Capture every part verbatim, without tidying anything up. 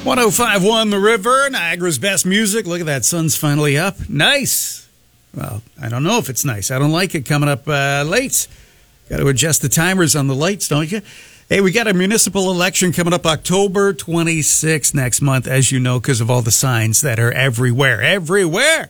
one oh five point one The River, Niagara's best music. Look at that, sun's finally up. Nice. Well, I don't know if it's nice. I don't like it coming up uh, late. Got to adjust the timers on the lights, don't you? Hey, we got a municipal election coming up October twenty-sixth next month, as you know, because of all the signs that are everywhere. Everywhere!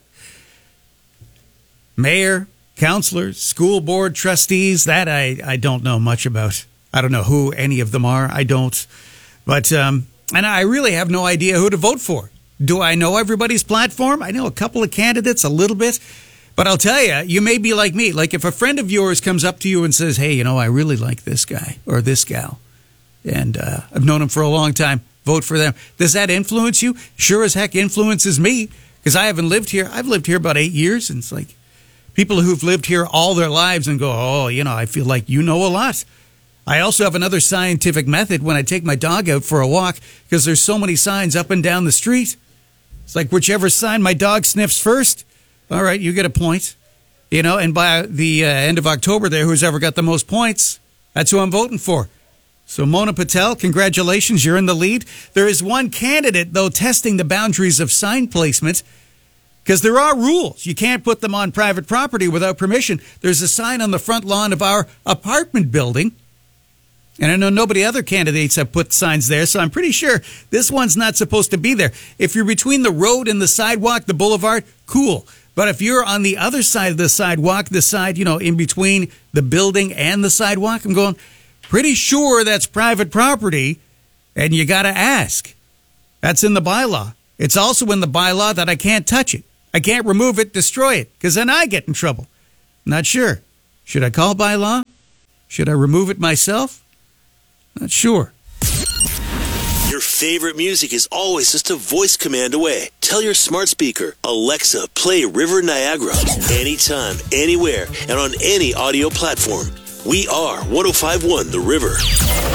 Mayor, councilors, school board trustees, that I, I don't know much about. I don't know who any of them are. I don't. But, um, and I really have no idea who to vote for. Do I know everybody's platform? I know a couple of candidates, a little bit. But I'll tell you, you may be like me. Like if a friend of yours comes up to you and says, hey, you know, I really like this guy or this gal, and uh, I've known him for a long time, vote for them. Does that influence you? Sure as heck influences me, because I haven't lived here. I've lived here about eight years, and it's like people who've lived here all their lives and go, oh, you know, I feel like you know a lot. I also have another scientific method when I take my dog out for a walk, because there's so many signs up and down the street. It's like whichever sign my dog sniffs first, all right, you get a point. You know, and by the uh, end of October there, who's ever got the most points, that's who I'm voting for. So Mona Patel, congratulations, you're in the lead. There is one candidate, though, testing the boundaries of sign placement, because there are rules. You can't put them on private property without permission. There's a sign on the front lawn of our apartment building, and I know nobody other candidates have put signs there, so I'm pretty sure this one's not supposed to be there. If you're between the road and the sidewalk, the boulevard, cool. But if you're on the other side of the sidewalk, the side, you know, in between the building and the sidewalk, I'm going, pretty sure that's private property, and you got to ask. That's in the bylaw. It's also in the bylaw that I can't touch it. I can't remove it, destroy it, because then I get in trouble. Not sure. Should I call bylaw? Should I remove it myself? Not sure. Your favorite music is always just a voice command away. Tell your smart speaker, Alexa, play River Niagara anytime, anywhere, and on any audio platform. We are one oh five point one The River.